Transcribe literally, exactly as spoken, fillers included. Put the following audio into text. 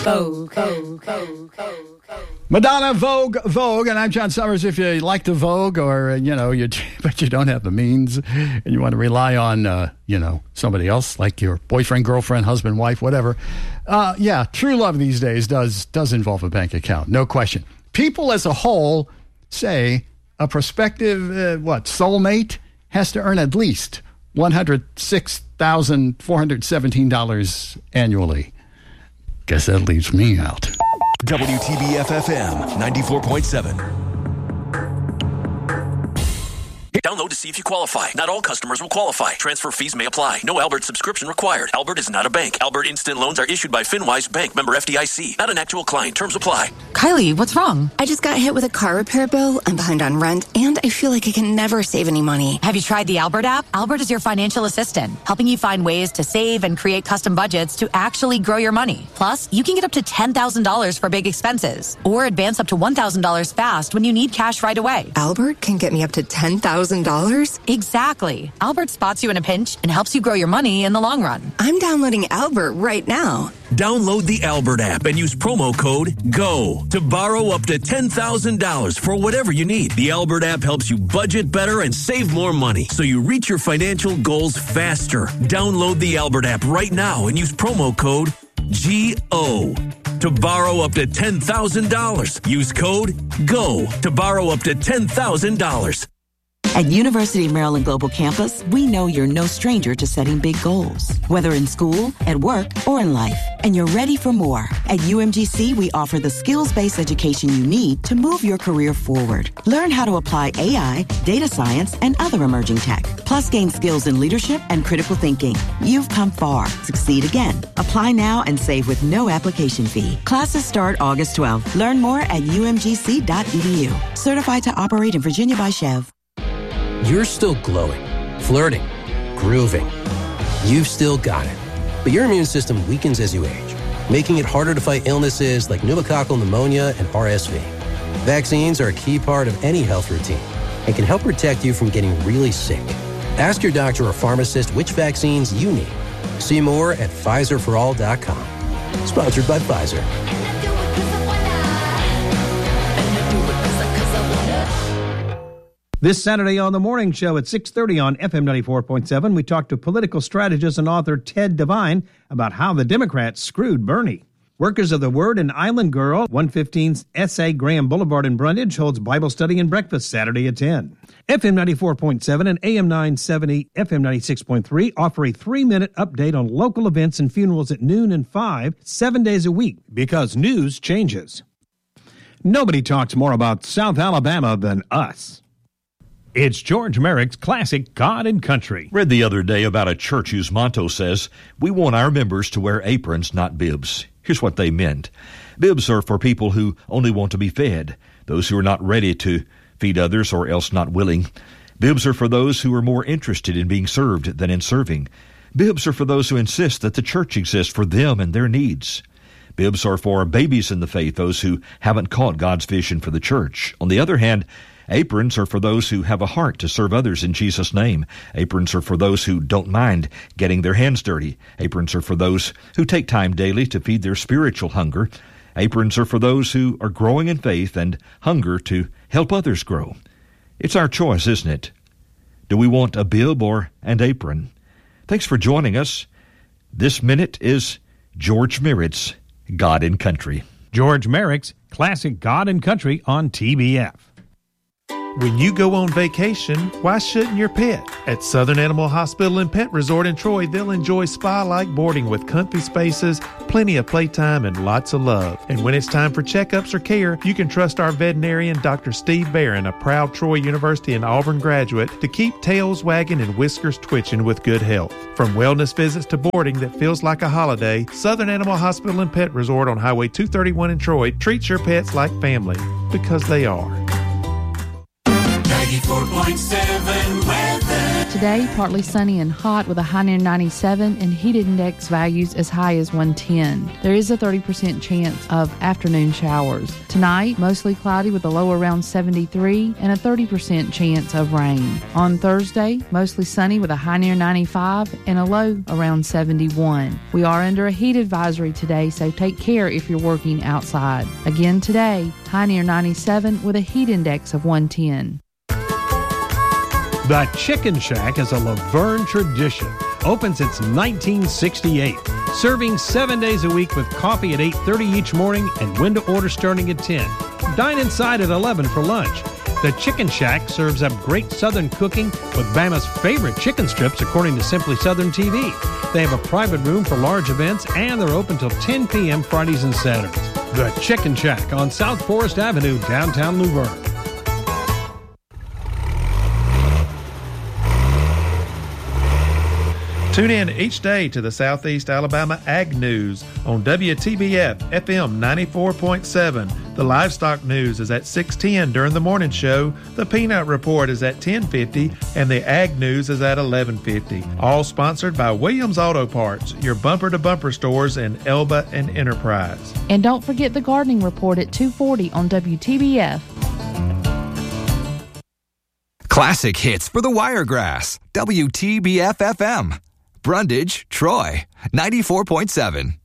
Vogue, Vogue, Vogue, Vogue. Madonna, Vogue, Vogue, and I'm John Summers. If you like to Vogue, or you know, you but you don't have the means, and you want to rely on, uh, you know, somebody else like your boyfriend, girlfriend, husband, wife, whatever. Uh, yeah, true love these days does does involve a bank account, no question. People as a whole say a prospective uh, what soulmate has to earn at least one hundred six thousand four hundred seventeen dollars annually. Guess that leaves me out. W T B F F M ninety-four point seven. Download to see if you qualify. Not all customers will qualify. Transfer fees may apply. No Albert subscription required. Albert is not a bank. Albert Instant Loans are issued by FinWise Bank, member F D I C. Not an actual client. Terms apply. Kylie, what's wrong? I just got hit with a car repair bill. I'm behind on rent, and I feel like I can never save any money. Have you tried the Albert app? Albert is your financial assistant, helping you find ways to save and create custom budgets to actually grow your money. Plus, you can get up to ten thousand dollars for big expenses, or advance up to one thousand dollars fast when you need cash right away. Albert can get me up to ten thousand dollars? Exactly. Albert spots you in a pinch and helps you grow your money in the long run. I'm downloading Albert right now. Download the Albert app and use promo code GO to borrow up to ten thousand dollars for whatever you need. The Albert app helps you budget better and save more money, so you reach your financial goals faster. Download the Albert app right now and use promo code G O to borrow up to ten thousand dollars. Use code GO to borrow up to ten thousand dollars. At University of Maryland Global Campus, we know you're no stranger to setting big goals, whether in school, at work, or in life, and you're ready for more. At U M G C, we offer the skills-based education you need to move your career forward. Learn how to apply A I, data science, and other emerging tech, plus gain skills in leadership and critical thinking. You've come far. Succeed again. Apply now and save with no application fee. Classes start August twelfth. Learn more at U M G C dot E D U. Certified to operate in Virginia by Chev. You're still glowing, flirting, grooving. You've still got it. But your immune system weakens as you age, making it harder to fight illnesses like pneumococcal pneumonia and R S V. Vaccines are a key part of any health routine and can help protect you from getting really sick. Ask your doctor or pharmacist which vaccines you need. See more at Pfizer for all dot com. Sponsored by Pfizer. This Saturday on The Morning Show at six thirty on F M ninety-four point seven, we talk to political strategist and author Ted Devine about how the Democrats screwed Bernie. Workers of the Word and Island Girl, one fifteen S A Graham Boulevard in Brundage, holds Bible study and breakfast Saturday at ten. F M ninety-four point seven and A M nine seventy, F M ninety-six point three offer a three-minute update on local events and funerals at noon and five, seven days a week, because news changes. Nobody talks more about South Alabama than us. It's George Merrick's classic God and Country. Read the other day about a church whose motto says, "We want our members to wear aprons, not bibs." Here's what they meant. Bibs are for people who only want to be fed, those who are not ready to feed others or else not willing. Bibs are for those who are more interested in being served than in serving. Bibs are for those who insist that the church exists for them and their needs. Bibs are for babies in the faith, those who haven't caught God's vision for the church. On the other hand, aprons are for those who have a heart to serve others in Jesus' name. Aprons are for those who don't mind getting their hands dirty. Aprons are for those who take time daily to feed their spiritual hunger. Aprons are for those who are growing in faith and hunger to help others grow. It's our choice, isn't it? Do we want a bib or an apron? Thanks for joining us. This minute is George Merritt's God and Country. George Merrick's classic God and Country on T B F. When you go on vacation, why shouldn't your pet? At Southern Animal Hospital and Pet Resort in Troy, they'll enjoy spa-like boarding with comfy spaces, plenty of playtime, and lots of love. And when it's time for checkups or care, you can trust our veterinarian, Doctor Steve Barron, a proud Troy University and Auburn graduate, to keep tails wagging and whiskers twitching with good health. From wellness visits to boarding that feels like a holiday, Southern Animal Hospital and Pet Resort on Highway two thirty-one in Troy treats your pets like family, because they are. ninety-four point seven weather. today, partly sunny and hot with a high near ninety-seven and heat index values as high as one ten. There is a thirty percent chance of afternoon showers. Tonight, mostly cloudy with a low around seventy-three and a thirty percent chance of rain. On Thursday, mostly sunny with a high near ninety-five and a low around seventy-one. We are under a heat advisory today, so take care if you're working outside. Again today, high near ninety-seven with a heat index of one ten. The Chicken Shack is a Laverne tradition. Open since nineteen sixty-eight. Serving seven days a week with coffee at eight thirty each morning and window order starting at ten. Dine inside at eleven for lunch. The Chicken Shack serves up great Southern cooking with Bama's favorite chicken strips according to Simply Southern T V. They have a private room for large events and they're open till ten p.m. Fridays and Saturdays. The Chicken Shack on South Forest Avenue, downtown Luverne. Tune in each day to the Southeast Alabama Ag News on W T B F F M ninety-four point seven. The Livestock News is at six ten during the morning show. The Peanut Report is at ten fifty, and the Ag News is at eleven fifty. All sponsored by Williams Auto Parts, your bumper-to-bumper stores in Elba and Enterprise. And don't forget the Gardening Report at two forty on W T B F. Classic hits for the Wiregrass. W T B F F M. Brundage, Troy, ninety-four point seven.